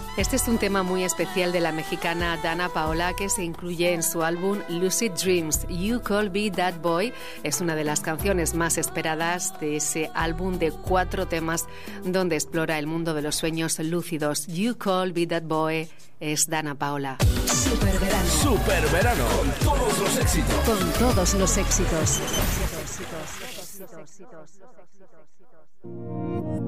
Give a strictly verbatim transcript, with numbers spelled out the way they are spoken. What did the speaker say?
Este es un tema muy especial de la mexicana Danna Paola que se incluye en su álbum Lucid Dreams. You Could Be That Boy es una de las canciones más esperadas de ese álbum de cuatro temas donde explora el mundo de los sueños lúcidos. You Could Be That Boy es Danna Paola. Super verano. Super verano. Con todos los éxitos. Con todos los éxitos.